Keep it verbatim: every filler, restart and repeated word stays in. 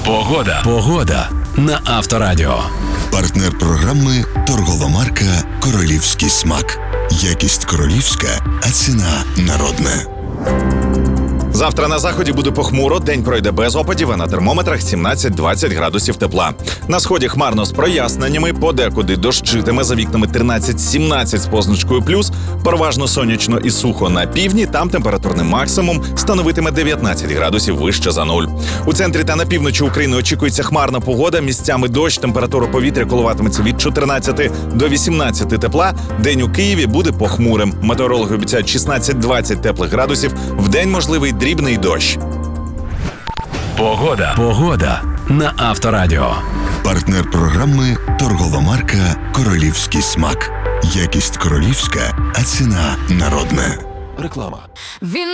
Погода. Погода на Авторадіо. Партнер програми торгова марка «Королівський смак». Якість королівська, а ціна народна. Завтра на заході буде похмуро, день пройде без опадів, а на термометрах сімнадцять-двадцять градусів тепла. На сході хмарно з проясненнями, подекуди дощитиме, за вікнами тринадцять-сімнадцять з позначкою плюс, переважно сонячно і сухо на півдні, там температурний максимум становитиме дев'ятнадцять градусів вище за нуль. У центрі та на півночі України очікується хмарна погода, місцями дощ, температура повітря коливатиметься від чотирнадцяти до вісімнадцяти тепла, день у Києві буде похмурим. Метеорологи обіцяють шістнадцять-двадцять теплих градусів, вдень можливий дрібний дощ. Погода. Погода на Авторадіо. Партнер програми торгова марка «Королівський смак». Якість королівська, а ціна народна. Реклама. Він